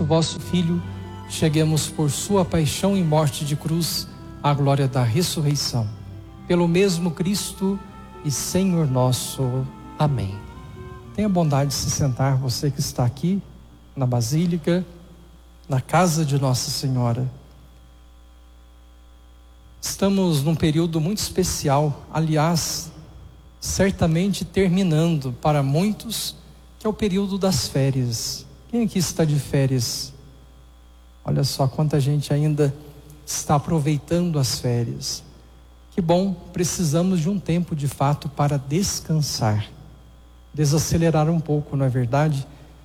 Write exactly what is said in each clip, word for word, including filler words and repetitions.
Cristo, vosso Filho, cheguemos por sua paixão e morte de cruz à glória da ressurreição. Pelo mesmo Cristo e Senhor nosso. Amém. Tenha a bondade de se sentar, você que está aqui na Basílica, na casa de Nossa Senhora. Estamos num período muito especial, aliás, certamente terminando para muitos, que é o período das férias. Quem aqui está de férias? Olha só quanta gente ainda está aproveitando as férias. Que bom, precisamos de um tempo de fato para descansar, desacelerar um pouco, não é verdade?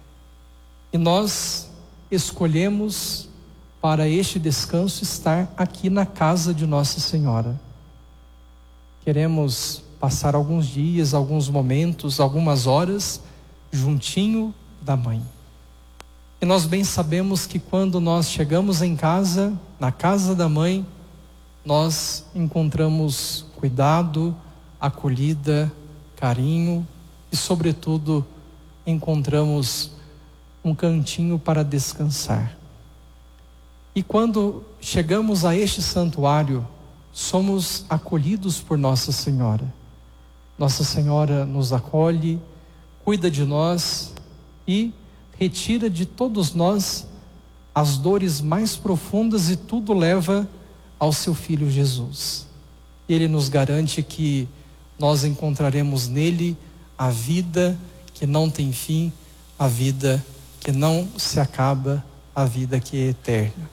E nós escolhemos para este descanso estar aqui na casa de Nossa Senhora. Queremos passar alguns dias, alguns momentos, algumas horas juntinho da mãe. E nós bem sabemos que quando nós chegamos em casa, na casa da mãe, nós encontramos cuidado, acolhida, carinho e, sobretudo, encontramos um cantinho para descansar. E quando chegamos a este santuário, somos acolhidos por Nossa Senhora. Nossa Senhora nos acolhe, cuida de nós e retira de todos nós as dores mais profundas e tudo leva ao seu Filho Jesus. Ele nos garante que nós encontraremos nele a vida que não tem fim, a vida que não se acaba, a vida que é eterna.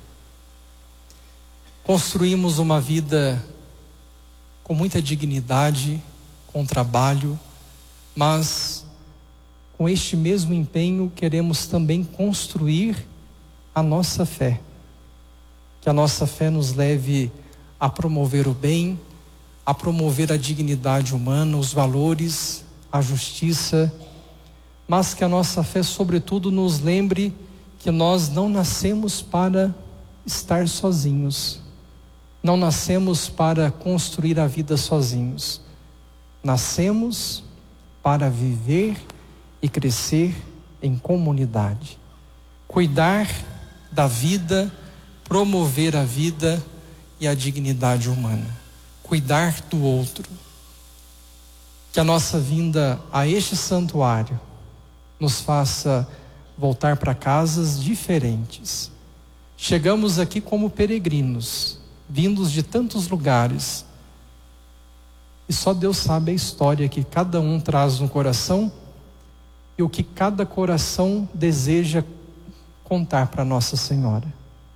Construímos uma vida com muita dignidade, com trabalho, mas com este mesmo empenho queremos também construir a nossa fé. Que a nossa fé nos leve a promover o bem, a promover a dignidade humana, os valores, a justiça, mas que a nossa fé, sobretudo, nos lembre que nós não nascemos para estar sozinhos, não nascemos para construir a vida sozinhos, nascemos para viver e crescer em comunidade, cuidar da vida, promover a vida e a dignidade humana, cuidar do outro. Que a nossa vinda a este santuário nos faça voltar para casas diferentes. Chegamos aqui como peregrinos, vindos de tantos lugares, e só Deus sabe a história que cada um traz no coração e o que cada coração deseja contar para Nossa Senhora.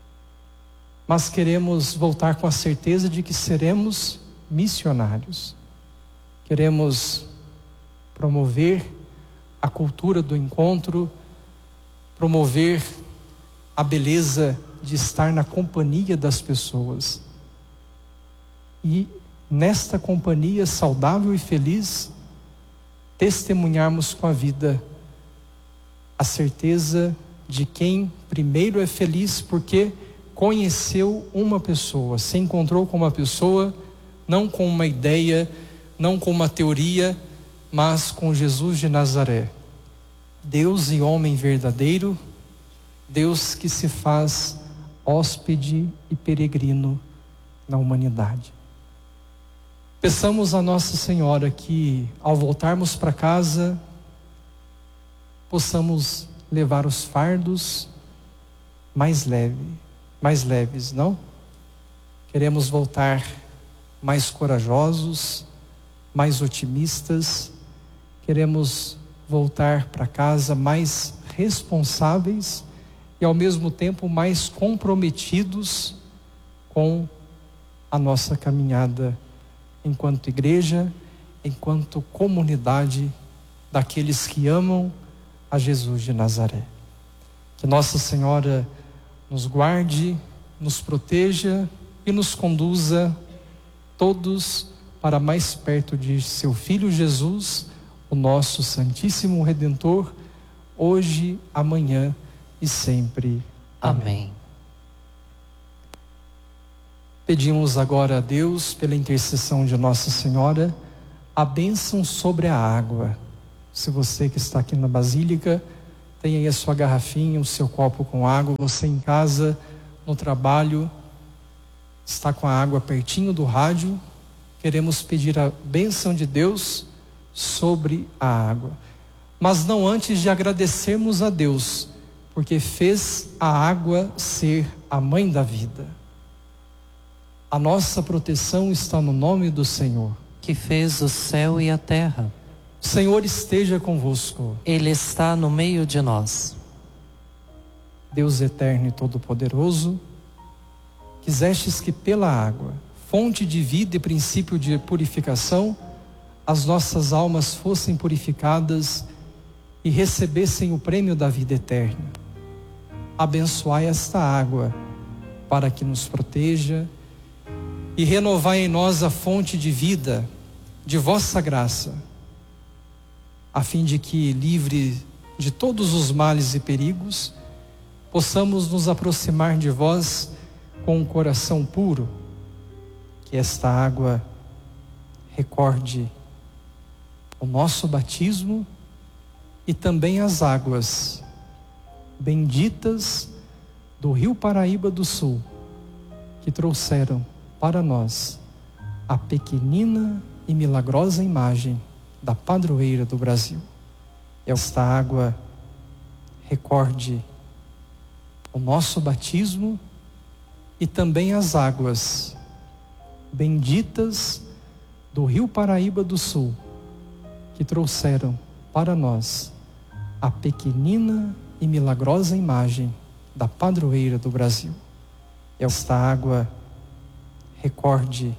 Mas queremos voltar com a certeza de que seremos missionários. Queremos promover a cultura do encontro, promover a beleza de estar na companhia das pessoas. E nesta companhia saudável e feliz, testemunharmos com a vida a certeza de quem primeiro é feliz porque conheceu uma pessoa, se encontrou com uma pessoa, não com uma ideia, não com uma teoria, mas com Jesus de Nazaré. Deus e homem verdadeiro, Deus que se faz hóspede e peregrino na humanidade. Peçamos a Nossa Senhora que, ao voltarmos para casa, possamos levar os fardos mais leve, mais leves, não? Queremos voltar mais corajosos, mais otimistas, queremos voltar para casa mais responsáveis e ao mesmo tempo mais comprometidos com a nossa caminhada enquanto igreja, enquanto comunidade daqueles que amam a Jesus de Nazaré. Que Nossa Senhora nos guarde, nos proteja e nos conduza todos para mais perto de seu Filho Jesus, o nosso Santíssimo Redentor, hoje, amanhã e sempre. Amém. Pedimos agora a Deus, pela intercessão de Nossa Senhora, a bênção sobre a água. Se você que está aqui na Basílica Tenha aí a sua garrafinha, o seu copo com água. Você em casa, no trabalho, está com a água pertinho do rádio. Queremos pedir a bênção de Deus sobre a água. Mas não antes de agradecermos a Deus, porque fez a água ser a mãe da vida. A nossa proteção está no nome do Senhor, que fez o céu e a terra. O Senhor esteja convosco. Ele está no meio de nós. Deus eterno e todo-poderoso, quisestes que pela água, fonte de vida e princípio de purificação, as nossas almas fossem purificadas e recebessem o prêmio da vida eterna. Abençoai esta água para que nos proteja e renovai em nós a fonte de vida de vossa graça, a fim de que, livre de todos os males e perigos, possamos nos aproximar de vós com um coração puro. Que esta água recorde o nosso batismo e também as águas benditas do Rio Paraíba do Sul, que trouxeram para nós a pequenina e milagrosa imagem da padroeira do Brasil. Esta água recorde o nosso batismo e também as águas benditas do Rio Paraíba do Sul, que trouxeram para nós a pequenina e milagrosa imagem da padroeira do Brasil. Esta água recorde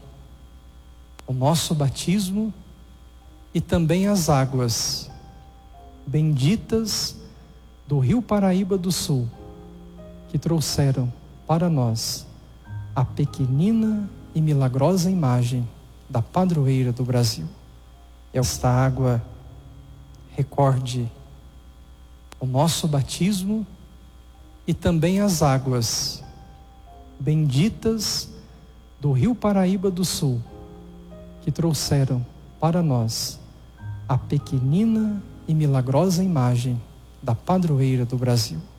o nosso batismo e também as águas benditas do Rio Paraíba do Sul, que trouxeram para nós a pequenina e milagrosa imagem da padroeira do Brasil. Esta água recorde o nosso batismo e também as águas benditas do Rio Paraíba do Sul, que trouxeram para nós a pequenina e milagrosa imagem da padroeira do Brasil.